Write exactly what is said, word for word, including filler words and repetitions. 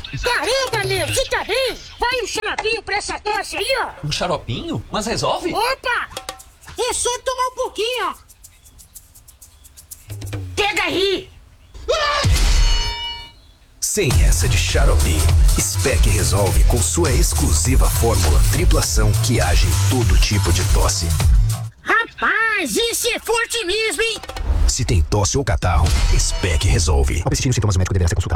Caramba, meu, você tá bem? Vai um xaropinho pra essa tosse aí, ó. Um xaropinho? Mas resolve? Opa! É só tomar um pouquinho, ó. Pega aí. Sem essa de xarope, Spec resolve com sua exclusiva fórmula triplação que age em todo tipo de tosse. Rapaz, esse é forte mesmo, hein? Se tem tosse ou catarro, Spec resolve. Ao persistir os sintomas, o médico deverá ser consultado.